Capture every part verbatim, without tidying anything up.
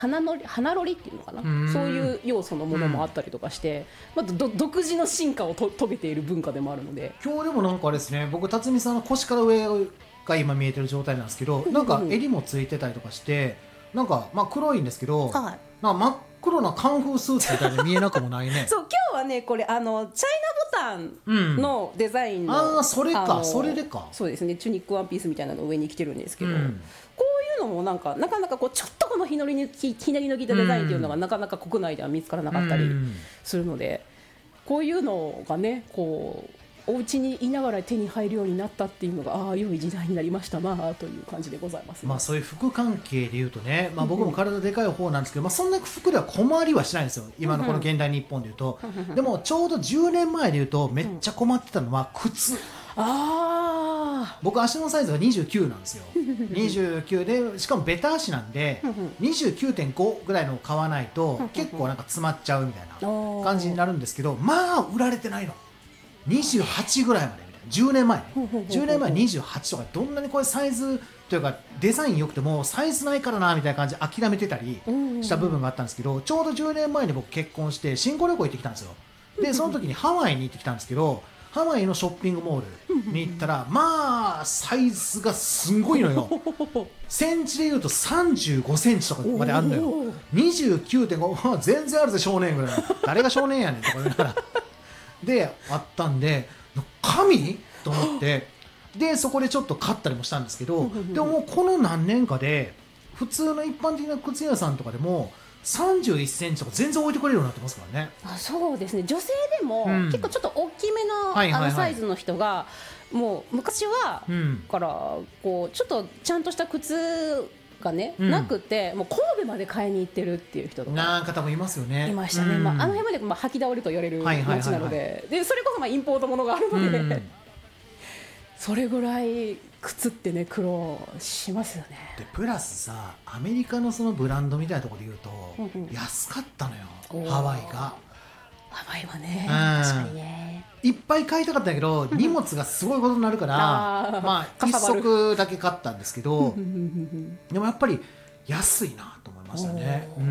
花のり花ロリっていうのかな、うそういう要素のものもあったりとかして、また独自の進化をと遂げている文化でもあるので、 今日でもなんかあれですね、僕辰巳さんの腰から上が今見えてる状態なんですけど、なんか襟もついてたりとかして、なんかまあ黒いんですけど、はい、なんか真っ黒なカンフースーツみたいに見えなくもないね。 そう、今日はねこれあのチャイナボタンのデザインの、 うん、ああそれか、それでか。 そうですね、チュニックワンピースみたいなの上に着てるんですけど、うん、こういうのもなんかなかなかこうちょっとこのひのりにひねりの効いたデザインっていうのがなかなか国内では見つからなかったりするので、うん、こういうのがねこうお家にいながら手に入るようになったっていうのが、ああ良い時代になりましたなという感じでございます、ね。 まあそういう服関係でいうとね、まあ、僕も体でかい方なんですけど、まあ、そんな服では困りはしないんですよ、今のこの現代日本でいうと。でもちょうどじゅうねんまえでいうとめっちゃ困ってたのは靴。あ僕足のサイズがにじゅうきゅうなんですよ。にじゅうきゅうでしかもベタ足なんでにじゅうきゅうてんご ぐらいのを買わないと結構なんか詰まっちゃうみたいな感じになるんですけど、まあ売られてないの。にじゅうはちぐらいまでみたいな、じゅうねんまえね、じゅうねんまえにじゅうはちとか、どんなにこれサイズというかデザイン良くてもサイズないからなみたいな感じで諦めてたりした部分があったんですけど、ちょうどじゅうねんまえに僕結婚して新婚旅行行ってきたんですよ。でその時にハワイに行ってきたんですけど、ハワイのショッピングモールに行ったらまあサイズがすごいのよ。センチでいうとさんじゅうごセンチとかまであるのよ。にじゅうきゅうてんご 全然あるぜ少年ぐらい、誰が少年やねんとか言いながらであったんで、神と思って、でそこでちょっと買ったりもしたんですけど、でももうこの何年かで普通の一般的な靴屋さんとかでもさんじゅういっセンチとか全然置いてくれるようになってますからね。 あ、そうですね、女性でも、うん、結構ちょっと大きめ の,、はいはいはい、あのサイズの人がもう昔は、うん、からこうちょっとちゃんとした靴がね、うん、なくてもう神戸まで買いに行ってるっていう人とかなんか多分いますよね。 いましたね、うん、まあ、あの辺まで、まあ、履き倒れと言われる街なので、でそれこそまあインポートものがあるので、うん、それぐらい靴ってね苦労しますよね。 でプラスさ、アメリカのそのブランドみたいなところで言うと、うんうん、安かったのよハワイが。 ハワイはね、 うん、 確かにねいっぱい買いたかったんだけど荷物がすごいことになるからまあ一足だけ買ったんですけどでもやっぱり安いなと思いましたね。うん、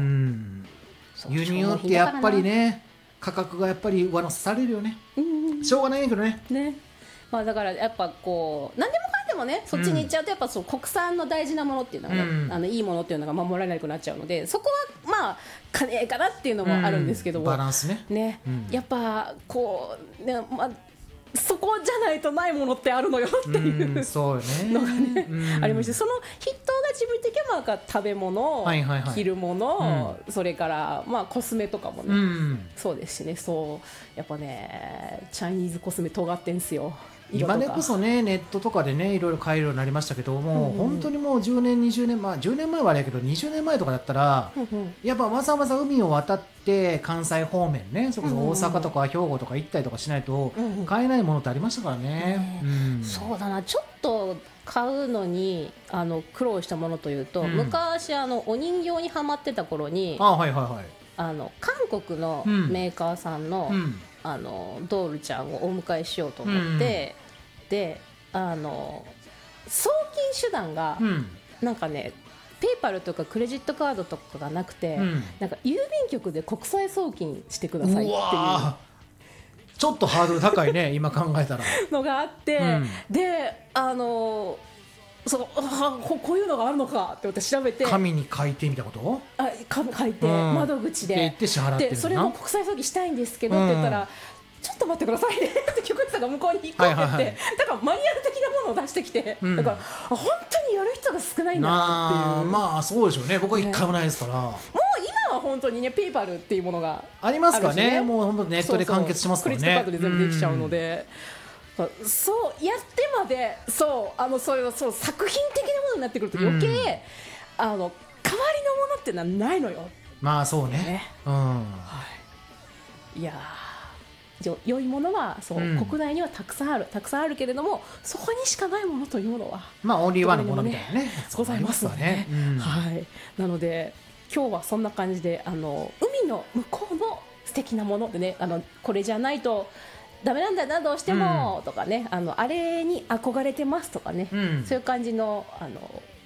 輸入ってやっぱりね価格がやっぱり上乗せされるよね。しょうがないんやけどね。 ね、まあ、だからやっぱこう何でもかんでもねそっちに行っちゃうとやっぱそう国産の大事なものっていうのがね、うん、あのいいものっていうのが守られなくなっちゃうので、そこはまあ金かなっていうのもあるんですけども、 うん、バランスね、 ね、うん、やっぱこうね、まあそこじゃないとないものってあるのよっていうのがね、ありまして、その筆頭が自分的には食べ物、はいはいはい、着るもの、うん、それからまあコスメとかもね、うん、そうですしね、そうやっぱねチャイニーズコスメ尖ってんすよ。 今でこそねネットとかでねいろいろ買えるようになりましたけども、うん、本当にもうじゅうねんにじゅうねんまえじゅうねんまえはあれやけどにじゅうねんまえとかだったら、うん、やっぱわざわざ海を渡って関西方面ね、そこそ大阪とか兵庫とか行ったりとかしないと買えないものってありましたからね、うんうん、 そうだな、ちょっと買うのにあの苦労したものというと、うん、昔あのお人形にハマってた頃にあ、はいはいはい、 あの韓国のメーカーさんの、うん、あのドールちゃんをお迎えしようと思って、うん、であの送金手段が、うん、なんかねペイパルとかクレジットカードとかがなくて、うん、なんか郵便局で国際送金してくださいっていう、うわちょっとハードル高いね今考えたらのがあって、うん、であのそうあこ, こういうのがあるのかって私調べて紙に書いてみたことあ書いて、うん、窓口でで行って支払ってるな、 でそれも国際送金したいんですけど、うん、って言ったらちょっと待ってくださいねって局員さんが向こうに行こうって言って、はいはいはい、だからマニュアル的なものを出してきて、うん、だから本当にやる人が少ないんだなっていう。 まあそうでしょうね、僕は一回もないですから、ね、 もう今は本当にねペイパルっていうものがありますからね、もう本当ネットで完結しますからね、 そうそうクレジットカードで全部できちゃうので、うん、そうやってまでそうあのそういうそう作品的なものになってくると余計、うん、あの代わりのものってのはないのよ。 まあそうね、ね、うん、はい、いや良いものはそう、うん、国内にはたくさんあるたくさんあるけれども、そこにしかないものというものはまあオンリーワンのものみたいなねございますよね、うん、はい、なので今日はそんな感じであの海の向こうの素敵なものでね、あのこれじゃないとダメなんだなどうしても、うん、とかね、あのあれに憧れてますとかね、うん、そういう感じの、あの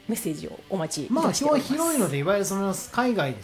メッセージをお待ちいまあたしております。 今日は広いのでいわゆるその海外で